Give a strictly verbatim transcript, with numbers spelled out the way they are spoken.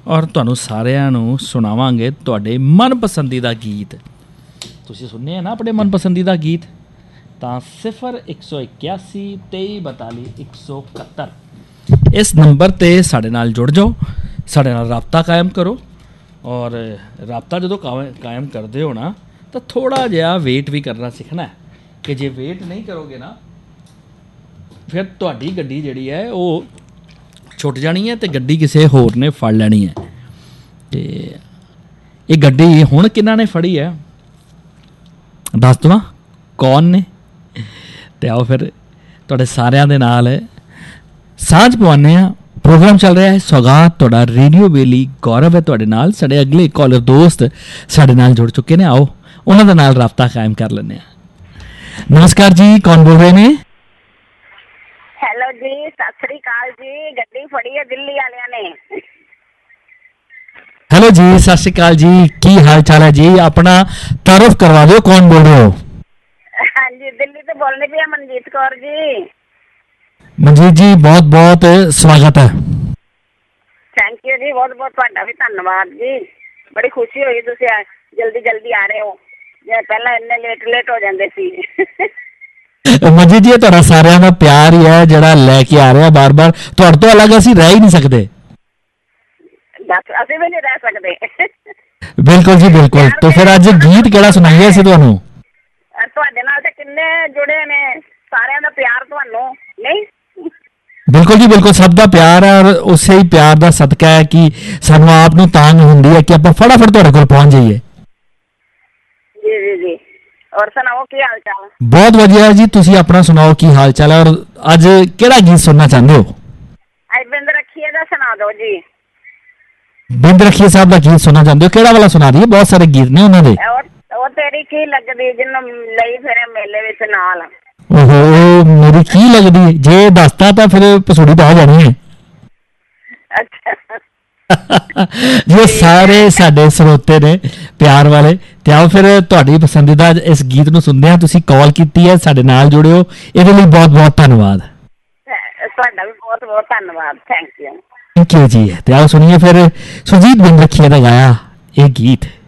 ਔਰ ਤੁਹਾਨੂੰ ਸਾਰਿਆਂ ਨੂੰ ਸੁਣਾਵਾਂਗੇ ਤੁਹਾਡੇ ਮਨਪਸੰਦੀਦਾ ਗੀਤ। ਤੁਸੀਂ ਸੁਣਨੇ ਆ ਨਾ ਆਪਣੇ ਮਨਪਸੰਦੀਦਾ ਗੀਤ, ਤਾਂ ਸਿਫਰ ਇੱਕ ਸੌ ਇਕਿਆਸੀ ਤੇਈ ਬਤਾਲੀ ਇੱਕ ਸੌ ਇਕਹੱਤਰ ਇਸ ਨੰਬਰ 'ਤੇ ਸਾਡੇ ਨਾਲ ਜੁੜ ਜਾਓ, ਸਾਡੇ ਨਾਲ ਰਾਬਤਾ ਕਾਇਮ ਕਰੋ। ਔਰ ਰਾਬਤਾ ਜਦੋਂ ਕਾਇਮ ਕਰਦੇ ਹੋ ਨਾ ਤਾਂ ਥੋੜ੍ਹਾ ਜਿਹਾ ਵੇਟ ਵੀ ਕਰਨਾ ਸਿੱਖਣਾ ਹੈ, ਕਿ ਜੇ ਵੇਟ ਨਹੀਂ ਕਰੋਗੇ ਨਾ ਫਿਰ ਤੁਹਾਡੀ ਗੱਡੀ ਜਿਹੜੀ ਹੈ ਉਹ ਛੁੱਟ ਜਾਣੀ ਹੈ ਅਤੇ ਗੱਡੀ ਕਿਸੇ ਹੋਰ ਨੇ ਫੜ ਲੈਣੀ ਹੈ। ਅਤੇ ਇਹ ਗੱਡੀ ਹੁਣ ਕਿਹਨਾਂ ਨੇ ਫੜੀ ਹੈ ਦੱਸ ਦੇਵਾਂ ਕੌਣ ਨੇ? ਅਤੇ ਆਓ ਫਿਰ ਤੁਹਾਡੇ ਸਾਰਿਆਂ ਦੇ ਨਾਲ ਸਾਂਝ ਪਵਾਉਂਦੇ ਹਾਂ। ਪ੍ਰੋਗਰਾਮ ਚੱਲ ਰਿਹਾ ਹੈ ਸੌਗਾਤ, ਤੁਹਾਡਾ ਰੇਡੀਓ ਬੇਲੀ ਗੌਰਵ ਹੈ ਤੁਹਾਡੇ ਨਾਲ। ਸਾਡੇ ਅਗਲੇ ਕਾਲਰ ਦੋਸਤ ਸਾਡੇ ਨਾਲ ਜੁੜ ਚੁੱਕੇ ਨੇ, ਆਓ ਉਹਨਾਂ ਦੇ ਨਾਲ ਰਾਬਤਾ ਕਾਇਮ ਕਰ ਲੈਂਦੇ ਹਾਂ। ਨਮਸਕਾਰ ਜੀ, ਕੌਣ ਬੋਲ ਰਹੇ ਨੇ? ਹੈਲੋ ਜੀ, ਸਤਿ ਸ੍ਰੀ ਅਕਾਲ ਜੀ। ਗੱਡੀ ਫੜੀ ਹੈ ਦਿੱਲੀ ਵਾਲਿਆਂ ਨੇ। ਹੈਲੋ ਜੀ, ਸਤਿ ਸ੍ਰੀ ਅਕਾਲ ਜੀ, ਕੀ ਹਾਲ ਚਾਲ ਹੈ ਜੀ? ਆਪਣਾ ਤਾਰਫ ਕਰਵਾ ਦਿਓ, ਕੌਣ ਬੋਲ ਰਹੇ ਹੋ? ਹਾਂਜੀ, ਦਿੱਲੀ ਤੋਂ ਬੋਲਣੀ ਪਈ ਮਨਜੀਤ ਕੌਰ ਜੀ। ਮਨਜੀਤ ਜੀ, ਬਹੁਤ ਬਹੁਤ ਸਵਾਗਤ ਹੈ। ਥੈਂਕ ਯੂ ਜੀ, ਬਹੁਤ ਬਹੁਤ ਤੁਹਾਡਾ ਵੀ ਧੰਨਵਾਦ ਜੀ। ਬੜੀ ਖੁਸ਼ੀ ਹੋਈ ਤੁਸੀਂ ਜਲਦੀ ਜਲਦੀ ਆ ਰਹੇ ਹੋ, ਜੇ ਪਹਿਲਾਂ ਇੰਨੇ ਲੇਟ ਲੇਟ ਹੋ ਜਾਂਦੇ ਸੀ। ਮਨਜੀਤ ਜੀ, ਇਹ ਤੁਹਾਡਾ ਸਾਰਿਆਂ ਦਾ ਪਿਆਰ ਹੀ ਹੈ ਜਿਹੜਾ ਲੈ ਕੇ ਆ ਰਿਹਾ ਬਾਰ ਬਾਰ। ਤੁਹਾਡੇ ਤੋਂ ਅਲੱਗ ਅਸੀਂ ਰਹਿ ਹੀ ਨਹੀਂ ਸਕਦੇ। ਬਸ ਅਸੀਂ ਵੀ ਨਹੀਂ ਰਹਿ ਸਕਦੇ। ਬਿਲਕੁਲ ਜੀ ਬਿਲਕੁਲ। ਤੇ ਫਿਰ ਅੱਜ ਗੀਤ ਕਿਹੜਾ ਸੁਣਾਈਏ ਅਸੀਂ ਤੁਹਾਨੂੰ? ਤੁਹਾਡੇ ਨਾਲ ਤੇ ਕਿੰਨੇ ਜੁੜੇ ਨੇ, ਸਾਰਿਆਂ ਦਾ ਪਿਆਰ ਤੁਹਾਨੂੰ ਨਹੀਂ? ਬਿਲਕੁਲ ਜੀ ਬਿਲਕੁਲ, ਸਭ ਦਾ ਪਿਆਰ ਹੈ। ਔਰ ਉਸੇ ਹੀ ਪਿਆਰ ਦਾ ਸਦਕਾ ਹੈ ਕਿ ਸਾਨੂੰ ਆਪ ਨੂੰ ਤਾਂਘ ਹੁੰਦੀ ਹੈ ਕਿ ਆਪਾਂ ਫਟਾਫਟ ਤੁਹਾਡੇ ਕੋਲ ਪਹੁੰਚ ਜਾਈਏ। ਜੀ ਜੀ ਜੀ। ਔਰ ਸੁਣਾਓ ਕੀ ਹਾਲ ਚਾਲ? ਬਹੁਤ ਵਧੀਆ ਜੀ, ਤੁਸੀਂ ਆਪਣਾ ਸੁਣਾਓ ਕੀ ਹਾਲ ਚਾਲ ਹੈ? ਔਰ ਅੱਜ ਕਿਹੜਾ ਗੀਤ ਸੁਣਨਾ ਚਾਹੁੰਦੇ ਹੋ? ਅੱਜ ਬਿੰਦ ਰੱਖੀਏ ਦਾ ਸੁਣਾ ਦਿਓ ਜੀ। ਬਿੰਦ ਰੱਖੀਏ ਸਾਹਿਬ ਦਾ ਗੀਤ ਸੁਣਨਾ ਚਾਹੁੰਦੇ ਹੋ? ਕਿਹੜਾ ਵਾਲਾ ਸੁਣਾ ਦਈਏ? ਬਹੁਤ ਸਾਰੇ ਗੀਤ ਨੇ ਉਹਨਾਂ ਦੇ। ਉਹ ਤੇਰੀ ਕੀ ਲੱਗਦੀ ਜਿਹਨੂੰ ਲਈ ਫਿਰੇ ਮੇਲੇ ਵਿੱਚ ਨਾਲ। ਓਹੋ, ਮੇਰੀ ਕੀ ਲੱਗਦੀ? ਜੇ ਦੱਸਤਾ ਤਾਂ ਫਿਰ ਪਸੂੜੀ ਪਾ ਜਾਣੀ ਹੈ। ਜੇ ਸਾਰੇ ਸਾਡੇ ਸਰੋਤੇ ਨੇ ਪਿਆਰ ਵਾਲੇ, ਤੇ ਆਓ ਫਿਰ ਤੁਹਾਡੀ ਪਸੰਦੀਦਾ ਇਸ ਗੀਤ ਨੂੰ ਸੁਣਦੇ ਹਾਂ। ਤੁਸੀਂ ਕਾਲ ਕੀਤੀ ਹੈ, ਸਾਡੇ ਨਾਲ ਜੁੜਿਓ, ਇਹਦੇ ਲਈ ਬਹੁਤ ਬਹੁਤ ਧੰਨਵਾਦ। ਤੁਹਾਡਾ ਵੀ ਬਹੁਤ ਬਹੁਤ ਧੰਨਵਾਦ। Thank you. ਥੈਂਕ ਯੂ ਜੀ। ਤੇ ਆਓ ਸੁਣੀਏ ਫਿਰ ਸੁਰਜੀਤ ਬਿੰਦ ਰੱਖੀਏ ਦਾ ਗਾਇਆ ਇਹ ਗੀਤ।